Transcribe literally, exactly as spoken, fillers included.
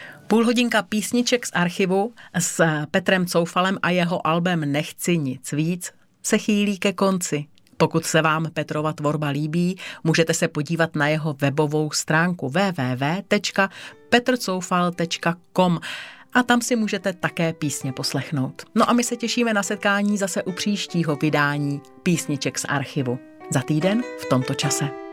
Půlhodinka písniček z archivu s Petrem Coufalem a jeho albem Nechci nic víc se chýlí ke konci. Pokud se vám Petrova tvorba líbí, můžete se podívat na jeho webovou stránku w w w tečka petr coufal tečka com a tam si můžete také písně poslechnout. No a my se těšíme na setkání zase u příštího vydání písniček z archivu. Za týden v tomto čase.